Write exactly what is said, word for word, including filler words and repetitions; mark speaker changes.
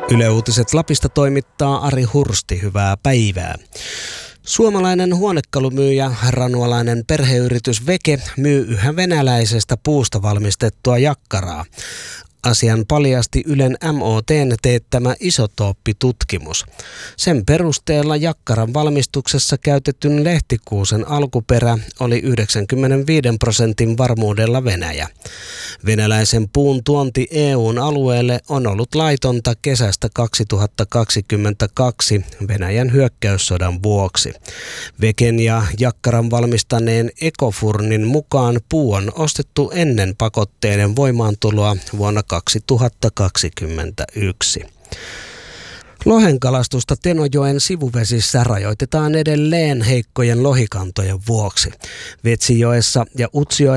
Speaker 1: Yle Uutiset Lapista toimittaa Ari Hursti. Hyvää päivää. Suomalainen huonekalumyyjä, ranualainen perheyritys Veke myy yhä venäläisestä puusta valmistettua jakkaraa. Asian paljasti Ylen M O T:n teettämä isotooppitutkimus. Sen perusteella jakkaran valmistuksessa käytetyn lehtikuusen alkuperä oli yhdeksänkymmentäviisi prosentin varmuudella Venäjä. Venäläisen puun tuonti E U:n alueelle on ollut laitonta kesästä kaksituhattakaksikymmentäkaksi Venäjän hyökkäyssodan vuoksi. Veken ja jakkaran valmistaneen Ecofurnin mukaan puu on ostettu ennen pakotteiden voimaantuloa vuonna kaksituhattakaksikymmentäyksi. Lohenkalastusta Tenojoen sivuvesissä rajoitetaan edelleen heikkojen lohikantojen vuoksi. Vetsijoessa ja Utsjoessa